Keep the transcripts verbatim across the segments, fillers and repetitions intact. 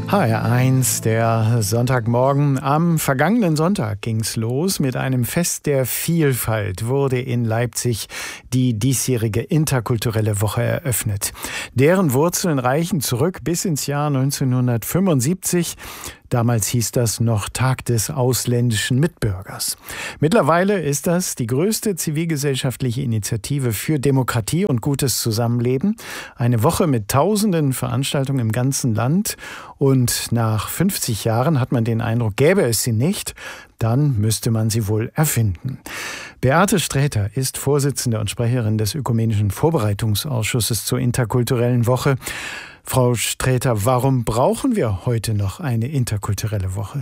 H R eins, der Sonntagmorgen. Am vergangenen Sonntag ging's los. Mit einem Fest der Vielfalt wurde in Leipzig die diesjährige interkulturelle Woche eröffnet. Deren Wurzeln reichen zurück bis ins Jahr neunzehnhundertfünfundsiebzig. Damals hieß das noch Tag des ausländischen Mitbürgers. Mittlerweile ist das die größte zivilgesellschaftliche Initiative für Demokratie und gutes Zusammenleben. Eine Woche mit tausenden Veranstaltungen im ganzen Land. Und nach fünfzig Jahren hat man den Eindruck, gäbe es sie nicht, dann müsste man sie wohl erfinden. Beate Sträter ist Vorsitzende und Sprecherin des Ökumenischen Vorbereitungsausschusses zur interkulturellen Woche. Frau Sträter, warum brauchen wir heute noch eine interkulturelle Woche?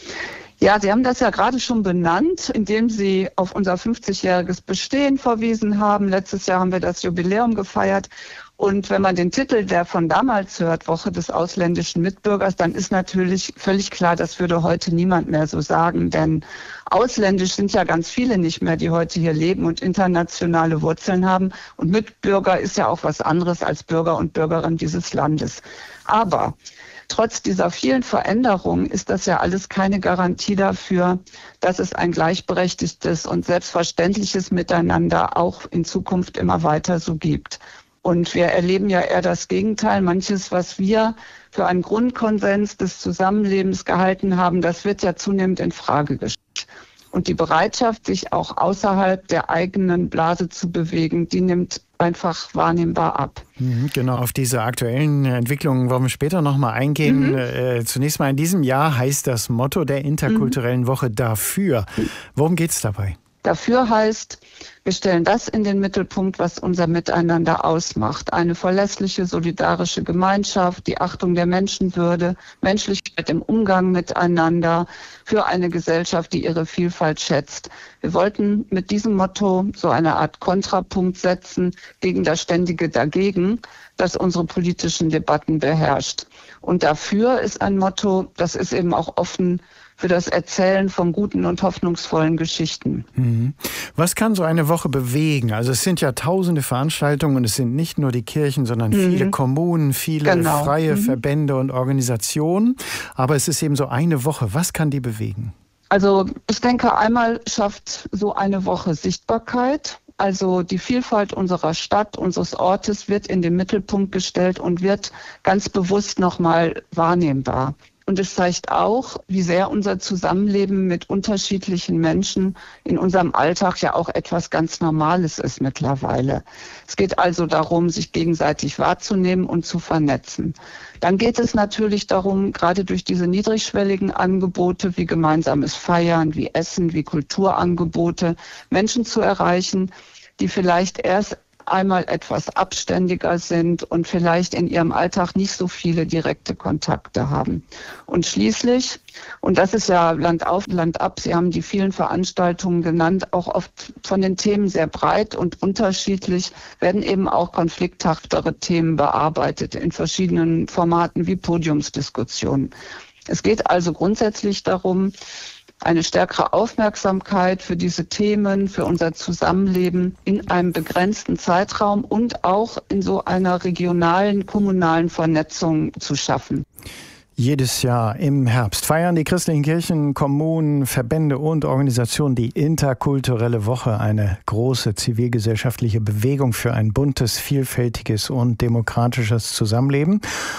Ja, Sie haben das ja gerade schon benannt, indem Sie auf unser fünfzigjähriges Bestehen verwiesen haben. Letztes Jahr haben wir das Jubiläum gefeiert. Und wenn man den Titel, der von damals hört, Woche des ausländischen Mitbürgers, dann ist natürlich völlig klar, das würde heute niemand mehr so sagen. Denn ausländisch sind ja ganz viele nicht mehr, die heute hier leben und internationale Wurzeln haben. Und Mitbürger ist ja auch was anderes als Bürger und Bürgerin dieses Landes. Aber trotz dieser vielen Veränderungen ist das ja alles keine Garantie dafür, dass es ein gleichberechtigtes und selbstverständliches Miteinander auch in Zukunft immer weiter so gibt. Und wir erleben ja eher das Gegenteil. Manches, was wir für einen Grundkonsens des Zusammenlebens gehalten haben, das wird ja zunehmend in Frage gestellt. Und die Bereitschaft, sich auch außerhalb der eigenen Blase zu bewegen, die nimmt einfach wahrnehmbar ab. Genau, auf diese aktuellen Entwicklungen wollen wir später nochmal eingehen. Mhm. Äh, zunächst mal in diesem Jahr heißt das Motto der interkulturellen mhm. Woche dafür. Worum geht es dabei? Dafür heißt, wir stellen das in den Mittelpunkt, was unser Miteinander ausmacht. Eine verlässliche, solidarische Gemeinschaft, die Achtung der Menschenwürde, Menschlichkeit im Umgang miteinander, für eine Gesellschaft, die ihre Vielfalt schätzt. Wir wollten mit diesem Motto so eine Art Kontrapunkt setzen gegen das ständige Dagegen, das unsere politischen Debatten beherrscht. Und dafür ist ein Motto, das ist eben auch offen für das Erzählen von guten und hoffnungsvollen Geschichten. Mhm. Was kann so eine Woche bewegen? Also es sind ja tausende Veranstaltungen und es sind nicht nur die Kirchen, sondern mhm. viele Kommunen, viele genau. freie mhm. Verbände und Organisationen. Aber es ist eben so eine Woche. Was kann die bewegen? Also ich denke, einmal schafft so eine Woche Sichtbarkeit. Also die Vielfalt unserer Stadt, unseres Ortes wird in den Mittelpunkt gestellt und wird ganz bewusst nochmal wahrnehmbar. Und es zeigt auch, wie sehr unser Zusammenleben mit unterschiedlichen Menschen in unserem Alltag ja auch etwas ganz Normales ist mittlerweile. Es geht also darum, sich gegenseitig wahrzunehmen und zu vernetzen. Dann geht es natürlich darum, gerade durch diese niedrigschwelligen Angebote wie gemeinsames Feiern, wie Essen, wie Kulturangebote, Menschen zu erreichen, die vielleicht erst einmal etwas abständiger sind und vielleicht in ihrem Alltag nicht so viele direkte Kontakte haben. Und schließlich, und das ist ja Land auf, Land ab, Sie haben die vielen Veranstaltungen genannt, auch oft von den Themen sehr breit und unterschiedlich, werden eben auch konflikthaftere Themen bearbeitet in verschiedenen Formaten wie Podiumsdiskussionen. Es geht also grundsätzlich darum, eine stärkere Aufmerksamkeit für diese Themen, für unser Zusammenleben in einem begrenzten Zeitraum und auch in so einer regionalen, kommunalen Vernetzung zu schaffen. Jedes Jahr im Herbst feiern die christlichen Kirchen, Kommunen, Verbände und Organisationen die interkulturelle Woche, eine große zivilgesellschaftliche Bewegung für ein buntes, vielfältiges und demokratisches Zusammenleben.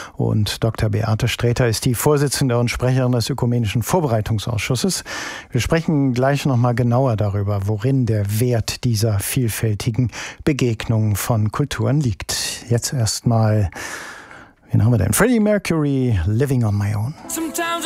Und Doktor Beate Sträter ist die Vorsitzende und Sprecherin des Ökumenischen Vorbereitungsausschusses. Wir sprechen gleich noch mal genauer darüber, worin der Wert dieser vielfältigen Begegnungen von Kulturen liegt. Jetzt erstmal, wen haben wir denn? Freddie Mercury, Living on My Own.